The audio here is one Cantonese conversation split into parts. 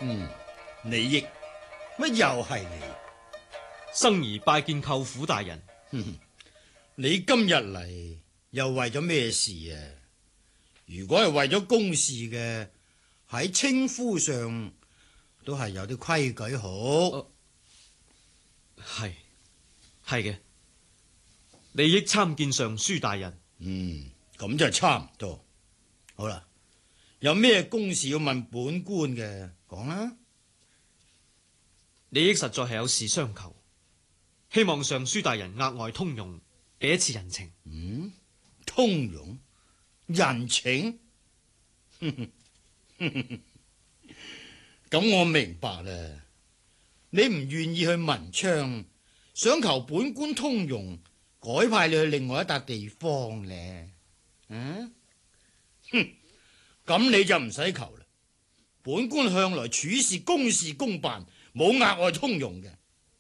李益，乜又係你？ 生兒拜見舅父大人。 你今日嚟又為咗咩事啊？如果係為咗公事嘅，喺稱呼上都係有啲規矩好。 係嘅，李益參見尚書大人。 咁就差唔多。好啦，有咩公事要問本官嘅，講啦。 李益實在係有事相求，希望尚書大人額外通融，俾一次人情。 通融人情，咁我明白啦。你唔願意去文昌，想求本官通融，改派你去另外一笪地方咧。咁你就唔使求啦。本官向來處事公事公辦，冇額外通融嘅。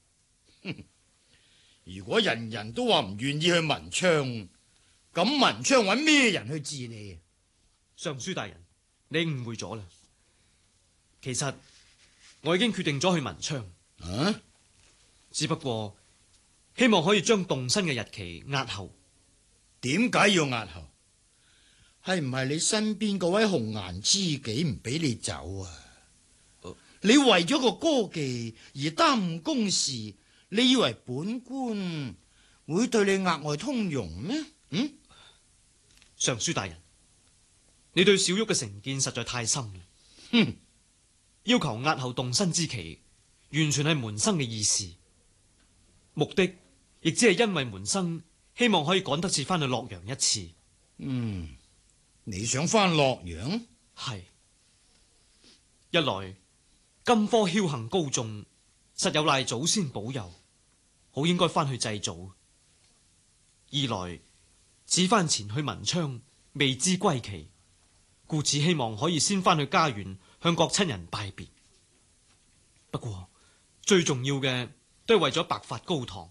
如果人人都話唔願意去文昌，咁文昌揾咩人去治理？ 尚書大人，你誤會咗啦。其實我已經決定咗去文昌。只不過希望可以將動身嘅日期押後。 點解要押後？係唔係你身邊嗰位紅顏知己唔俾你走啊？你為咗個歌妓而耽誤公事，你以為本官會對你額外通融咩？ 尚書大人，你對小玉嘅成見實在太深啦。要求押後動身之期，完全係門生嘅意思，目的亦只係因為門生希望可以趕得切翻去洛陽一次。 你想翻洛陽？ 係，一來金科僥倖高中，實有賴祖先保佑，好應該翻去祭祖；二來此番前去文昌，未知歸期，故此希望可以先翻去家園向各親人拜別。不過最重要嘅都係為咗白髮高堂。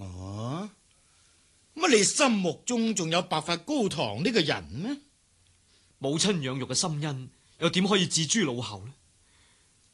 乜你心目中仲有白髮高堂呢個人咩？ 母親養育嘅心恩，又點可以置諸腦後呢？